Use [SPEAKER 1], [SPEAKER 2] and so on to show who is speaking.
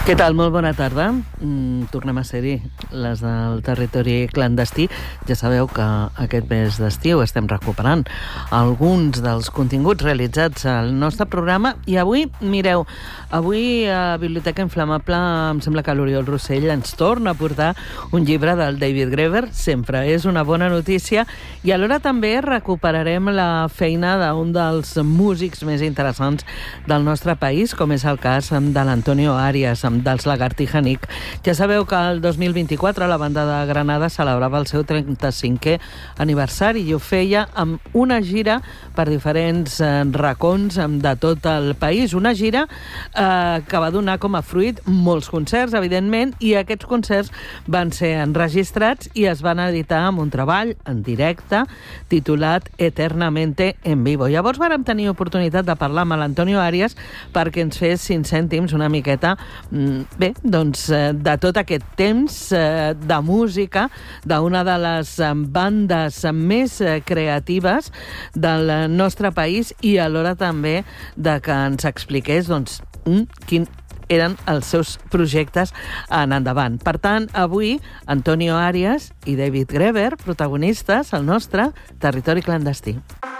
[SPEAKER 1] Què tal? Molt bona tarda. Tornem a ser-hi, les del territori clandestí. Ja sabeu que aquest mes d'estiu estem recuperant alguns dels continguts realitzats al nostre programa i avui, mireu, avui a Biblioteca Inflamable em sembla que l'Oriol Rossell ens torna a portar un llibre del David Graeber. Sempre és una bona notícia i alhora també recuperarem la feina d'un dels músics més interessants del nostre país, com és el cas de l'Antonio Arias, dels Lagartija Nick. Ja sabeu que el 2024 la banda de Granada celebrava el seu 35è aniversari i ho feia amb una gira per diferents racons de tot el país. Una gira que va donar com a fruit molts concerts, evidentment, i aquests concerts van ser enregistrats i es van editar amb un treball en directe titulat Eternamente en Vivo. Llavors vàrem tenir oportunitat de parlar amb l'Antonio Arias perquè ens fes 5 cèntims una miqueta de tot aquest temps de música d'una de les bandes més creatives del nostre país i alhora també de que ens expliqués quin eren els seus projectes en endavant. Per tant, avui, Antonio Arias i David Graeber, protagonistes al nostre territori clandestí.